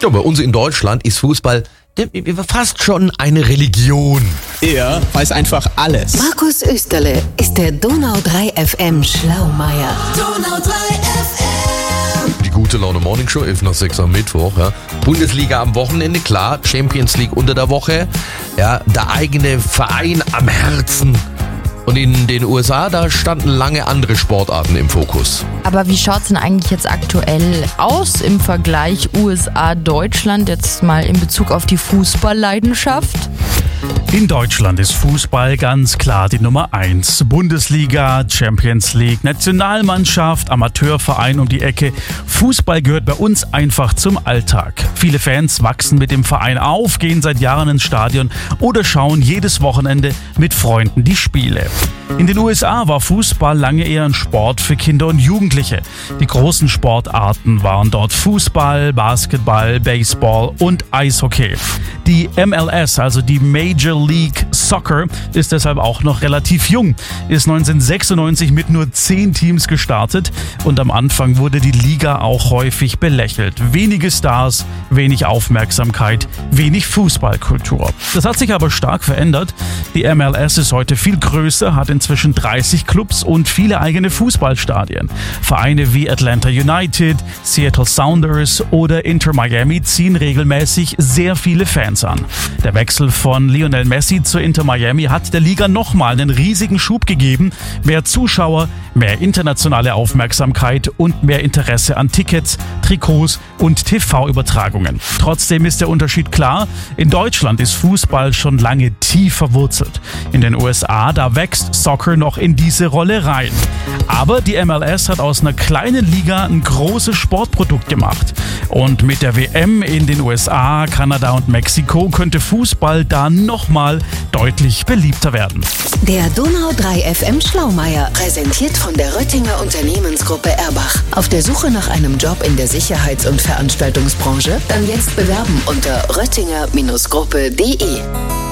Ja, bei uns in Deutschland ist Fußball fast schon eine Religion. Er weiß einfach alles. Markus Österle ist der Donau 3 FM Schlaumeier. Donau 3 FM. Die gute Laune Morning Show, 11 nach 6 am Mittwoch. Ja. Bundesliga am Wochenende, klar. Champions League unter der Woche. Ja, der eigene Verein am Herzen. Und in den USA, da standen lange andere Sportarten im Fokus. Aber wie schaut's denn eigentlich jetzt aktuell aus im Vergleich USA-Deutschland, jetzt mal in Bezug auf die Fußballleidenschaft? In Deutschland ist Fußball ganz klar die Nummer 1. Bundesliga, Champions League, Nationalmannschaft, Amateurverein um die Ecke. Fußball gehört bei uns einfach zum Alltag. Viele Fans wachsen mit dem Verein auf, gehen seit Jahren ins Stadion oder schauen jedes Wochenende mit Freunden die Spiele. In den USA war Fußball lange eher ein Sport für Kinder und Jugendliche. Die großen Sportarten waren dort Fußball, Basketball, Baseball und Eishockey. Die MLS, also die Major League Soccer, ist deshalb auch noch relativ jung. Ist 1996 mit nur 10 Teams gestartet und am Anfang wurde die Liga auch häufig belächelt. Wenige Stars, wenig Aufmerksamkeit, wenig Fußballkultur. Das hat sich aber stark verändert. Die MLS ist heute viel größer, hat inzwischen 30 Clubs und viele eigene Fußballstadien. Vereine wie Atlanta United, Seattle Sounders oder Inter Miami ziehen regelmäßig sehr viele Fans an. Der Wechsel von Lionel Messi zu Inter Miami hat der Liga nochmal einen riesigen Schub gegeben. Mehr Zuschauer, mehr internationale Aufmerksamkeit und mehr Interesse an Tickets, Trikots und TV-Übertragungen. Trotzdem ist der Unterschied klar. In Deutschland ist Fußball schon lange tief verwurzelt. In den USA, da wächst Soccer noch in diese Rolle rein. Aber die MLS hat aus einer kleinen Liga ein großes Sportprodukt gemacht. Und mit der WM in den USA, Kanada und Mexiko könnte Fußball da nochmal deutlich beliebter werden. Der Donau 3 FM Schlaumeier, präsentiert von der Röttinger Unternehmensgruppe Erbach. Auf der Suche nach einem Job in der Sicherheits- und Veranstaltungsbranche? Dann jetzt bewerben unter röttinger-gruppe.de.